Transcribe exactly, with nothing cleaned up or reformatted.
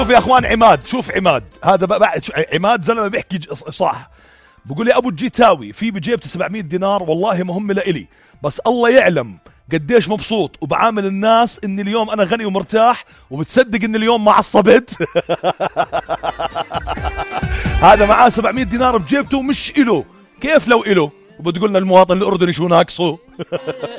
شوف يا اخوان عماد، شوف عماد هذا بقى عماد زلمه بيحكي صح. بقول لي ابو الجيتاوي في بجيبتي سبعمية دينار والله ما هم لإلي، بس الله يعلم قديش مبسوط وبعامل الناس اني اليوم انا غني ومرتاح، وبتصدق اني اليوم ما عصبت. هذا معاه سبعمية دينار بجيبته مش إله، كيف لو إله؟ وبتقولنا المواطن الأردني شو ناقصه؟